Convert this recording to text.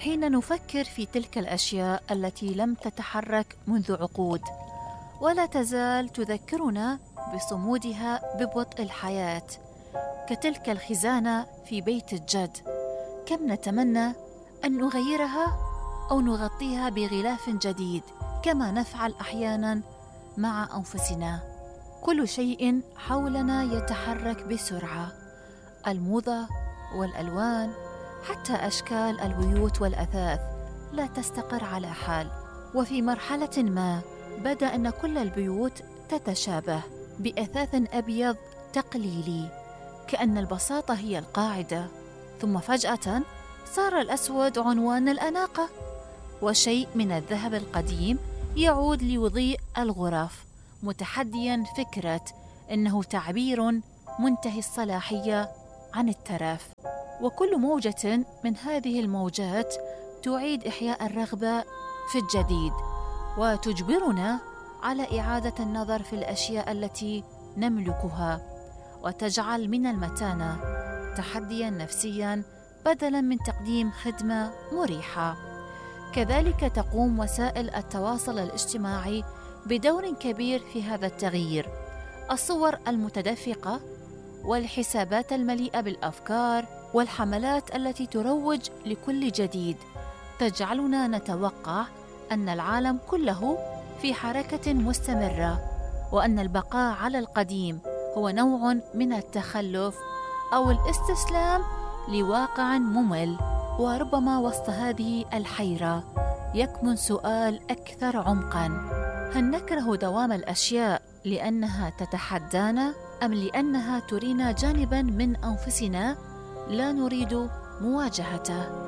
حين نفكر في تلك الأشياء التي لم تتحرك منذ عقود ولا تزال تذكرنا بصمودها ببطء الحياة، كتلك الخزانة في بيت الجد، كم نتمنى أن نغيرها أو نغطيها بغلاف جديد كما نفعل أحياناً مع أنفسنا. كل شيء حولنا يتحرك بسرعة، الموضة والألوان حتى أشكال البيوت والأثاث لا تستقر على حال. وفي مرحلة ما بدأ أن كل البيوت تتشابه بأثاث أبيض تقليدي، كأن البساطة هي القاعدة، ثم فجأة صار الأسود عنوان الأناقة، وشيء من الذهب القديم يعود ليضيء الغرف، متحدياً فكرة إنه تعبير منتهي الصلاحية عن الترف. وكل موجة من هذه الموجات تعيد إحياء الرغبة في الجديد، وتجبرنا على إعادة النظر في الأشياء التي نملكها، وتجعل من المتانة تحدياً نفسياً بدلاً من تقديم خدمة مريحة. كذلك تقوم وسائل التواصل الاجتماعي بدور كبير في هذا التغيير. الصور المتدفقة والحسابات المليئة بالأفكار والحملات التي تروج لكل جديد تجعلنا نتوقع أن العالم كله في حركة مستمرة، وأن البقاء على القديم هو نوع من التخلف أو الاستسلام لواقع ممل. وربما وسط هذه الحيرة يكمن سؤال أكثر عمقاً: هل نكره دوام الأشياء لأنها تتحدانا، أم لأنها ترينا جانباً من أنفسنا لا نريد مواجهته؟